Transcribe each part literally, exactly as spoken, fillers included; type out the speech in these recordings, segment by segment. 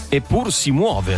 eppur si muove.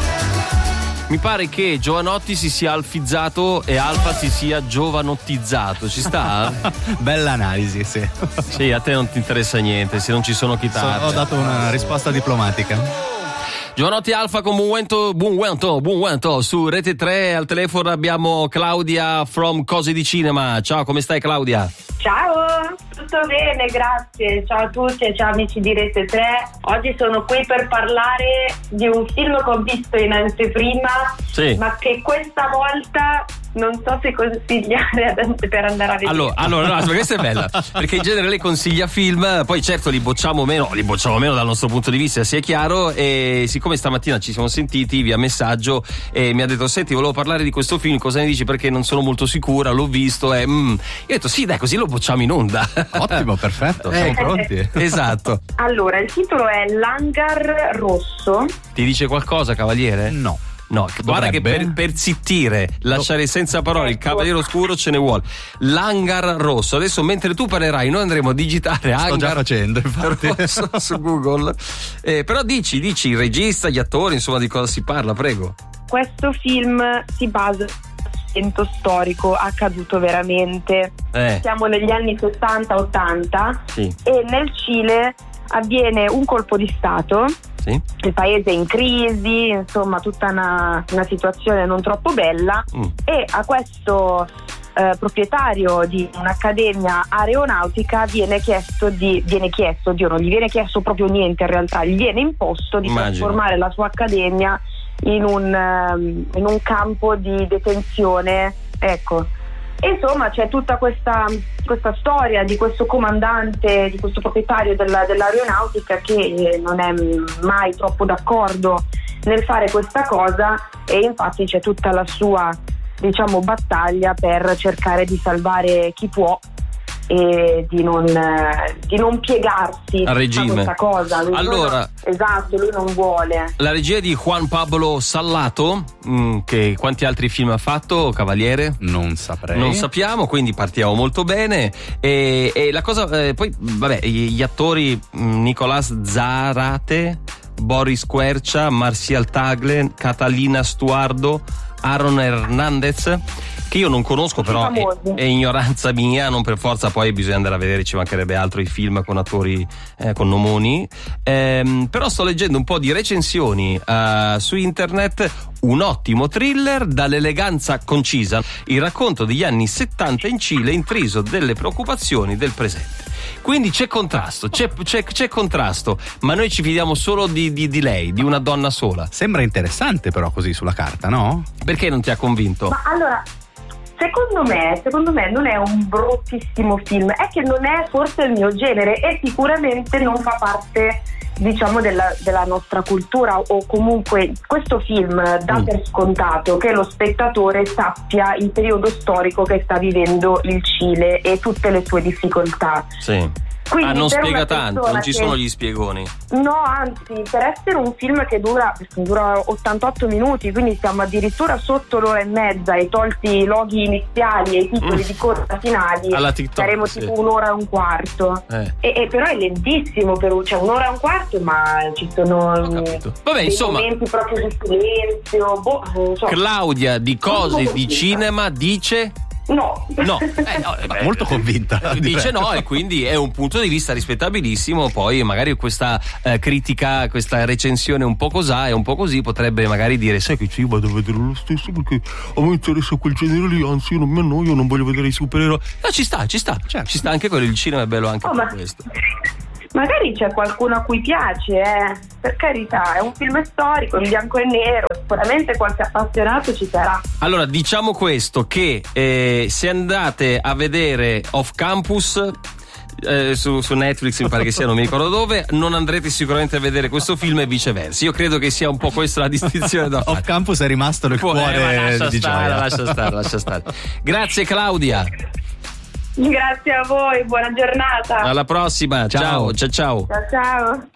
Mi pare che Giovanotti si sia alfizzato e Alfa si sia giovanottizzato. Ci sta? Bella analisi, sì. Sì, a te non ti interessa niente, se non ci sono chitarre. So, ho dato una risposta diplomatica. Giovanotti Alfa con buon vento, buon vento, buon vento. Su Rete tre al telefono abbiamo Claudia from Cose di Cinema. Ciao, come stai Claudia? Ciao, tutto bene, grazie. Ciao a tutti e ciao amici di Rete tre. Oggi sono qui per parlare di un film che ho visto in anteprima, sì, ma che questa volta non so se consigliare per andare a vedere. Allora, allora no, questa è bella, perché in genere lei consiglia film, poi certo li bocciamo meno, li bocciamo meno dal nostro punto di vista, sia chiaro, e siccome stamattina ci siamo sentiti via messaggio e mi ha detto senti, volevo parlare di questo film, cosa ne dici, perché non sono molto sicura, l'ho visto e mm. io ho detto sì dai, così lo bocciamo in onda. Ottimo, perfetto, siamo eh, pronti. Esatto. Allora, il titolo è L'hangar rosso. Ti dice qualcosa, cavaliere? No. No, guarda che Dovrebbe. per, per zittire, lasciare senza parole il cavaliere oscuro ce ne vuole. L'hangar rosso. Adesso mentre tu parlerai noi andremo a digitare Sto hangar già facendo, infatti. rosso su Google. Eh, però dici, dici il regista, gli attori, insomma di cosa si parla, prego. Questo film si basa su un evento storico accaduto veramente. Eh. Siamo negli anni sessanta ottanta, Sì. e nel Cile avviene un colpo di stato. Sì. Il paese è in crisi, insomma tutta una, una situazione non troppo bella, Mm. e a questo eh, proprietario di un'accademia aeronautica viene chiesto di viene chiesto, Dio non gli viene chiesto proprio niente in realtà, gli viene imposto di Immagino. trasformare la sua accademia in un, um, in un campo di detenzione, ecco. E insomma c'è tutta questa, questa storia di questo comandante, di questo proprietario della, dell'aeronautica che non è mai troppo d'accordo nel fare questa cosa, e infatti c'è tutta la sua, diciamo, battaglia per cercare di salvare chi può e di non, di non piegarsi al regime. a questa cosa. Lui Allora, non, esatto, lui non vuole. la regia di Juan Pablo Sallato, mh, che quanti altri film ha fatto, Cavaliere? Non saprei. Non sappiamo, quindi partiamo molto bene. E, e la cosa, eh, poi, vabbè, gli attori mh, Nicolás Zarate, Boris Quercia, Marcial Tagle, Catalina Stuardo, Aaron Hernandez, che io non conosco, però è, è ignoranza mia, non per forza poi bisogna andare a vedere, ci mancherebbe altro, i film con attori eh, con nomoni. Ehm, però sto leggendo un po' di recensioni uh, su internet. Un ottimo thriller dall'eleganza concisa, il racconto degli anni settanta in Cile intriso delle preoccupazioni del presente. Quindi c'è contrasto, c'è, c'è, c'è contrasto, ma noi ci fidiamo solo di, di, di lei, di una donna sola. Sembra interessante però così sulla carta, no? Perché non ti ha convinto? Ma allora, secondo me, secondo me non è un bruttissimo film, è che non è forse il mio genere e sicuramente non fa parte, diciamo, della, della nostra cultura, o comunque questo film dà Mm. per scontato che lo spettatore sappia il periodo storico che sta vivendo il Cile e tutte le sue difficoltà. Sì. Quindi Ah, non per spiega una tanto, persona non ci che- sono gli spiegoni. No, anzi, per essere un film che dura, dura ottantotto minuti, quindi siamo addirittura sotto l'ora e mezza, e tolti i loghi iniziali e i titoli Mm. di coda finali, Alla TikTok, saremo sì. tipo un'ora e un quarto. Eh. E, e però è lentissimo, per, cioè un'ora e un quarto, ma ci sono Ho capito. Vabbè, dei insomma, momenti proprio di silenzio. Boh, non so. Claudia di Cose di Cinema dice No. no. Eh, no eh, beh, Molto convinta. dice direi. no, e quindi è un punto di vista rispettabilissimo. Poi magari questa eh, critica, questa recensione un po' cosà e un po' così potrebbe magari dire sai che ci vado a vedere lo stesso perché a me interessa quel genere lì, anzi io non mi annoio, non voglio vedere i supereroi. No, ci sta, ci sta, Certo. ci sta anche quello, il cinema è bello anche Oh, per ma- questo. Magari c'è qualcuno a cui piace, eh. Per carità, è un film storico, in bianco e nero, sicuramente qualche appassionato ci sarà. Allora, diciamo questo, che eh, se andate a vedere Off Campus eh, su, su Netflix, mi pare che sia, non mi ricordo dove, non andrete sicuramente a vedere questo film e viceversa. Io credo che sia un po' questa la distinzione da fare. Off Campus è rimasto nel Può- eh, ma cuore lascia di stare, Gioia. lascia stare, lascia stare. Grazie Claudia. Grazie a voi, buona giornata. Alla prossima. Ciao, Ciao. ciao, ciao. Ciao ciao.